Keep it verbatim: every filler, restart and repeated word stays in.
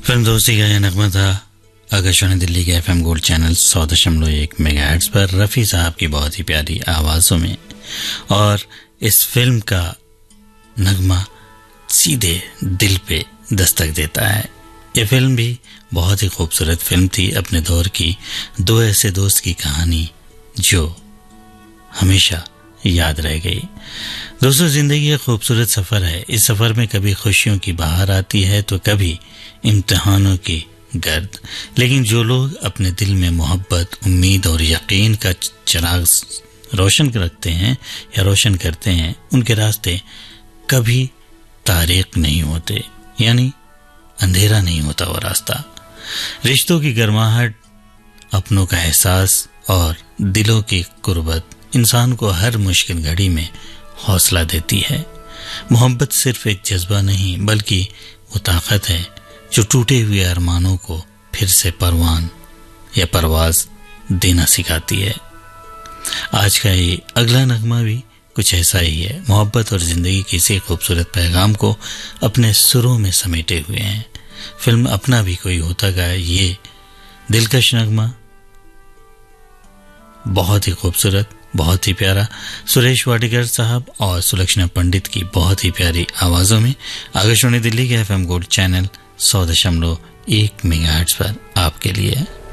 Film दोस्ती का यह नगमा था आकाशवाणी दिल्ली के एफएम गोल्ड चैनल सौ दशमलव एक मेगाहर्ट्ज पर रफ़ी साहब की बहुत ही प्यारी आवाज़ों में। और इस फिल्म का नगमा सीधे दिल पे दस्तक देता है। ये फिल्म भी बहुत ही खूबसूरत फिल्म थी, अपने दौर की दो ऐसे दोस्त की कहानी जो हमेशा याद रह गई। दोस्तों, जिंदगी एक खूबसूरत सफ़र है। इस सफ़र में कभी खुशियों की बहार आती है तो कभी इम्तिहानों की गर्द, लेकिन जो लोग अपने दिल में मोहब्बत, उम्मीद और यकीन का चिराग रोशन रखते हैं या रोशन करते हैं, उनके रास्ते कभी तारीक नहीं होते, यानी अंधेरा नहीं होता वो रास्ता। रिश्तों की गर्माहट, अपनों का एहसास और दिलों की कुर्बत इंसान को हर मुश्किल घड़ी में हौसला देती है। मोहब्बत सिर्फ एक जज्बा नहीं बल्कि वो ताकत है जो टूटे हुए अरमानों को फिर से परवान या परवाज देना सिखाती है। आज का ये अगला नगमा भी कुछ ऐसा ही है। मोहब्बत और जिंदगी के इसी खूबसूरत पैगाम को अपने सुरों में समेटे हुए हैं। फिल्म अपना भी कोई होता का ये दिलकश नगमा बहुत ही खूबसूरत, बहुत ही प्यारा, सुरेश वाडीकर साहब और सुलक्षणा पंडित की बहुत ही प्यारी आवाजों में आकाशवाणी दिल्ली के एफएम गोल्ड चैनल सौ दशमलव एक मेगाहर्ट्ज पर आपके लिए।